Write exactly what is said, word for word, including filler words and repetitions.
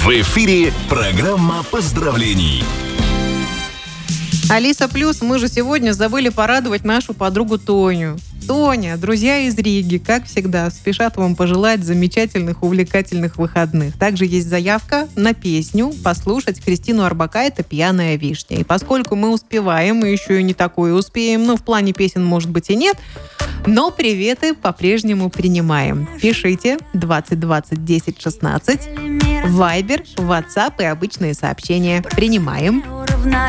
В эфире программа поздравлений. Алиса Плюс, мы же сегодня забыли порадовать нашу подругу Тоню. Тоня, друзья из Риги, как всегда, спешат вам пожелать замечательных, увлекательных выходных. Также есть заявка на песню послушать Кристину Орбакайте «Пьяная вишня». И поскольку мы успеваем, мы еще и не такое успеем, ну, в плане песен, может быть, и нет, но приветы по-прежнему принимаем. Пишите двадцать двадцать десять шестнадцать, Вайбер, WhatsApp и обычные сообщения. Принимаем.